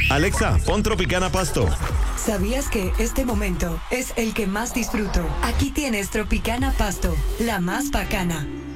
Alexa, pon Tropicana Pasto. ¿Sabías que este momento es el que más disfruto? Aquí tienes Tropicana Pasto, la más bacana.